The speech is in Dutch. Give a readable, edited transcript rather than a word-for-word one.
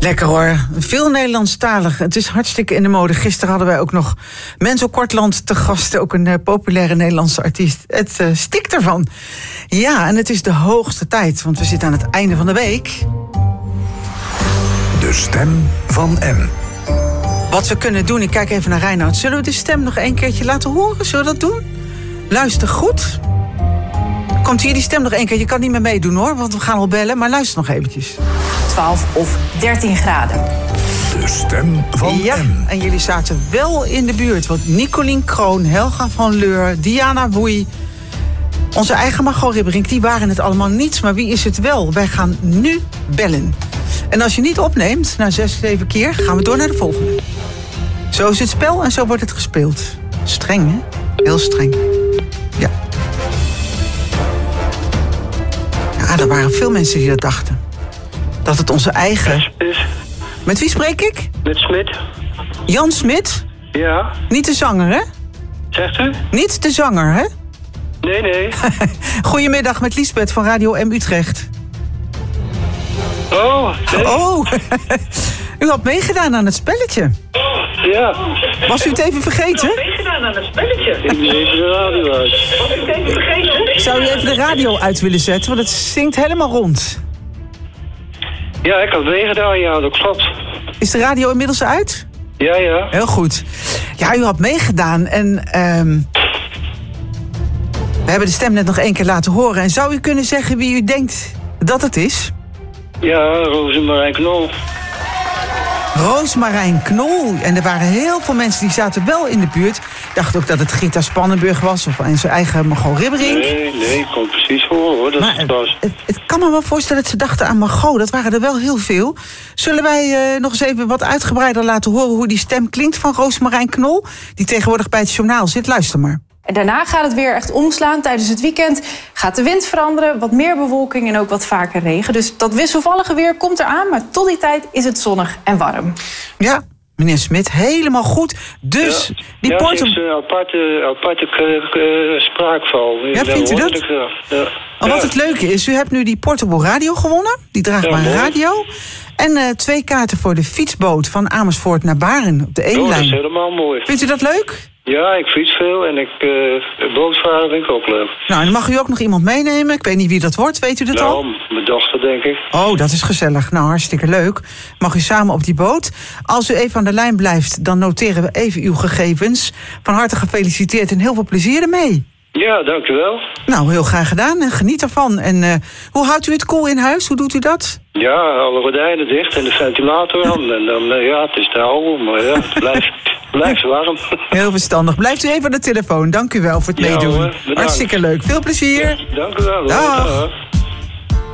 Lekker hoor, veel Nederlandstalig. Het is hartstikke in de mode. Gisteren hadden wij ook nog Menzo Kortland te gast, ook een populaire Nederlandse artiest. Het stikt ervan. Ja, en het is de hoogste tijd, want we zitten aan het einde van de week. De stem van M. Wat we kunnen doen, ik kijk even naar Reinoud. Zullen we de stem nog een keertje laten horen? Zullen we dat doen? Luister goed. Komt hier die stem nog een keer? Je kan niet meer meedoen hoor, want we gaan al bellen. Maar luister nog eventjes. 12 of 13 graden. De stem van M. En jullie zaten wel in de buurt. Want Nicolien Kroon, Helga van Leur, Diana Woei, onze eigen Margot Ribberink, die waren het allemaal niet. Maar wie is het wel? Wij gaan nu bellen. En als je niet opneemt, na 6, 7 keer, gaan we door naar de volgende. Zo is het spel en zo wordt het gespeeld. Streng, hè? Heel streng. Ja. Ja, er waren veel mensen die dat dachten. Dat het onze eigen... Met wie spreek ik? Met Smit. Jan Smit? Ja. Niet de zanger, hè? Zegt u? Niet de zanger, hè? Nee. Goedemiddag, met Liesbeth van Radio M Utrecht. Oh, nee. Oh, u had meegedaan aan het spelletje. Ja. Was u het even vergeten? Meegedaan aan het spelletje. Ik deed even de radio uit. Was u het even vergeten? Zou u even de radio uit willen zetten? Want het zingt helemaal rond. Ja, ik had meegedaan, ja, dat klopt. Is de radio inmiddels uit? Ja. Heel goed. Ja, u had meegedaan en we hebben de stem net nog 1 keer laten horen. En zou u kunnen zeggen wie u denkt dat het is? Ja, Rozemarijn Knol. Roosmarijn Knol. En er waren heel veel mensen die zaten wel in de buurt. Ik dacht ook dat het Gita Spannenburg was of en zijn eigen Margot Ribberink. Nee, ik kon precies horen hoor. Dat het kan me wel voorstellen dat ze dachten aan Margot. Dat waren er wel heel veel. Zullen wij nog eens even wat uitgebreider laten horen hoe die stem klinkt van Roosmarijn Knol, die tegenwoordig bij het journaal zit? Luister maar. En daarna gaat het weer echt omslaan. Tijdens het weekend gaat de wind veranderen. Wat meer bewolking en ook wat vaker regen. Dus dat wisselvallige weer komt eraan. Maar tot die tijd is het zonnig en warm. Ja, meneer Smit, helemaal goed. Dus ja. die het is een aparte spraakval. Ja, vindt u dat? Ja. Wat het leuke is, u hebt nu die portable radio gewonnen. Die draagbare radio. En 2 kaarten voor de fietsboot van Amersfoort naar Baren op de Eemlijn. Dat is helemaal mooi. Vindt u dat leuk? Ja, ik fiets veel en bootvaren vind ik ook leuk. Nou, en dan mag u ook nog iemand meenemen. Ik weet niet wie dat wordt, weet u dat al? Mijn dochter, denk ik. Oh, dat is gezellig. Nou, hartstikke leuk. Mag u samen op die boot. Als u even aan de lijn blijft, dan noteren we even uw gegevens. Van harte gefeliciteerd en heel veel plezier ermee. Ja, dank u wel. Nou, heel graag gedaan en geniet ervan. En hoe houdt u het koel in huis? Hoe doet u dat? Ja, alle gordijnen dicht en de ventilator aan. En dan, het is te houden, maar ja, het blijft warm. Heel verstandig. Blijft u even aan de telefoon. Dank u wel voor het meedoen. Hoor, hartstikke leuk. Veel plezier. Ja, dank u wel. Dag.